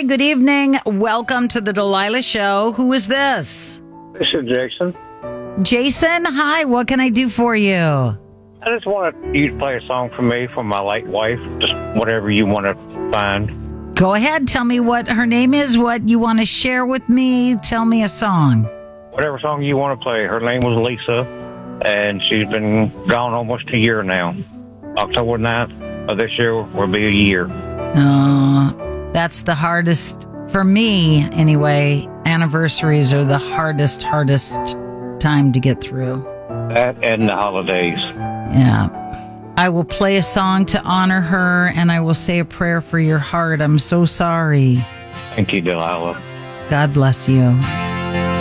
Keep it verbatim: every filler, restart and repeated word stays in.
Hi, good evening. Welcome to the Delilah Show. Who is this? This is Jason. Jason, hi. What can I do for you? I just wanted you to play a song for me, for my late wife, just whatever you want to find. Go ahead. Tell me what her name is, what you want to share with me. Tell me a song. Whatever song you want to play. Her name was Lisa, and she's been gone almost a year now. October ninth of this year will be a year. Oh, that's the hardest, for me anyway. Anniversaries are the hardest, hardest time to get through. That and the holidays. Yeah. I will play a song to honor her, and I will say a prayer for your heart. I'm so sorry. Thank you, Delilah. God bless you.